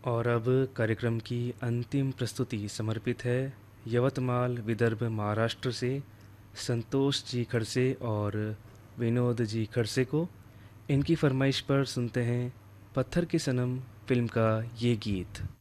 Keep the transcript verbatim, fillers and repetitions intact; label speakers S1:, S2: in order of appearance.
S1: और अब कार्यक्रम की अंतिम प्रस्तुति समर्पित है यवतमाल विदर्भ महाराष्ट्र से संतोष जी खड़से और विनोद जी खड़से को। इनकी फरमाइश पर सुनते हैं पत्थर के सनम फिल्म का ये गीत।